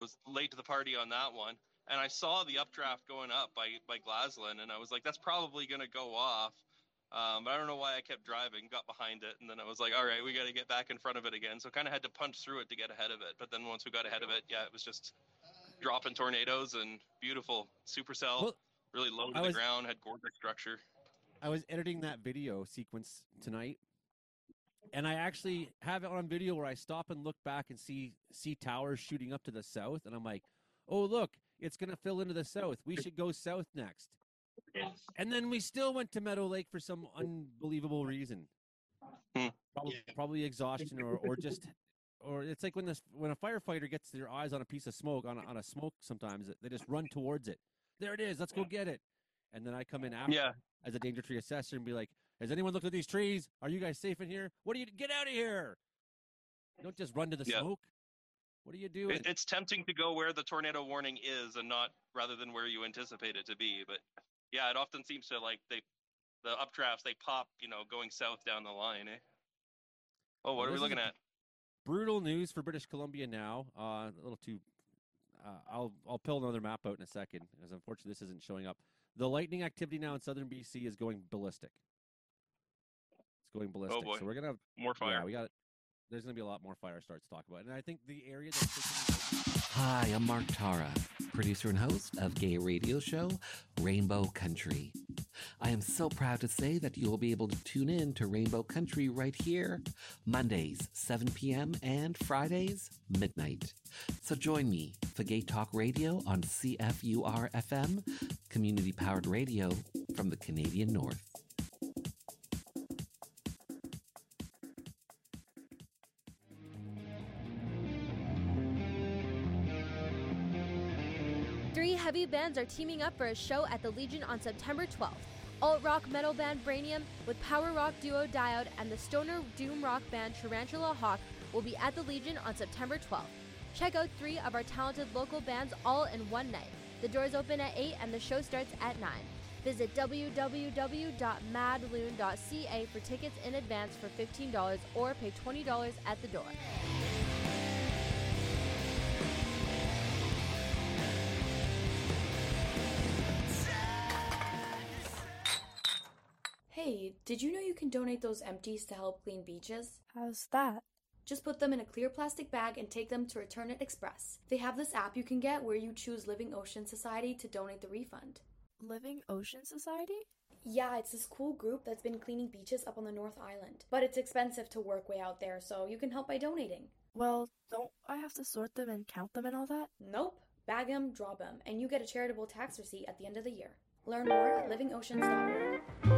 was late to the party on that one, and I saw the updraft going up by Glaslyn, and I was like, that's probably going to go off. But I don't know why I kept driving, got behind it, and then I was like, all right, we got to get back in front of it again. So kind of had to punch through it to get ahead of it. But then once we got ahead of it, yeah, it was just dropping tornadoes and beautiful supercell, Well, really low to the ground, had gorgeous structure. I was editing that video sequence tonight, and I actually have it on video where I stop and look back and see towers shooting up to the south, and I'm like, oh, look, it's going to fill into the south. We should go south next. And then we still went to Meadow Lake for some unbelievable reason. Probably exhaustion or it's like when a firefighter gets their eyes on a piece of smoke, on a smoke sometimes, they just run towards it. There it is. Let's go get it. And then I come in after as a danger tree assessor and be like, has anyone looked at these trees? Are you guys safe in here? Get out of here. Don't just run to the smoke. What are you doing? It's tempting to go where the tornado warning is and not rather than where you anticipate it to be. But yeah, it often seems to the updrafts, they pop, going south down the line. Oh, what are we looking at? Brutal news for British Columbia now. A little too. I'll pull another map out in a second, because unfortunately this isn't showing up. The lightning activity now in southern BC is going ballistic. It's going ballistic. Oh boy. So we're gonna have more fire. Yeah, there's gonna be a lot more fire starts to talk about, and I think the area that's. Hi, I'm Mark Tara, producer and host of gay radio show Rainbow Country. I am so proud to say that you will be able to tune in to Rainbow Country right here, Mondays, 7 p.m. and Fridays, midnight. So join me for Gay Talk Radio on CFUR-FM, community-powered radio from the Canadian North. Three heavy bands are teaming up for a show at the Legion on September 12th. Alt-rock metal band Brainium with power rock duo Diode and the stoner doom rock band Tarantula Hawk will be at the Legion on September 12th. Check out 3 of our talented local bands all in one night. The doors open at 8 and the show starts at 9. Visit www.madloon.ca for tickets in advance for $15 or pay $20 at the door. Hey, did you know you can donate those empties to help clean beaches? How's that? Just put them in a clear plastic bag and take them to Return It Express. They have this app you can get where you choose Living Ocean Society to donate the refund. Living Ocean Society? Yeah, it's this cool group that's been cleaning beaches up on the North Island. But it's expensive to work way out there, so you can help by donating. Well, don't I have to sort them and count them and all that? Nope. Bag them, drop them, and you get a charitable tax receipt at the end of the year. Learn more at livingoceans.org.